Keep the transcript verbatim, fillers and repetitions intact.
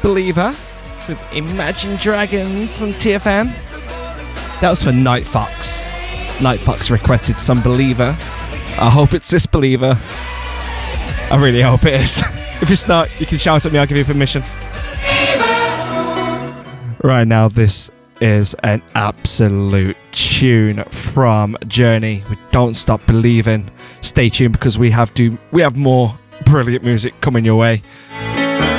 Believer with Imagine Dragons on T F M. That was for Night Fox. Night Fox requested some Believer. I hope it's this Believer. I really hope it is. If it's not, you can shout at me, I'll give you permission. Right now, this is an absolute tune from Journey with Don't Stop Believing. Stay tuned because we have to we have more brilliant music coming your way.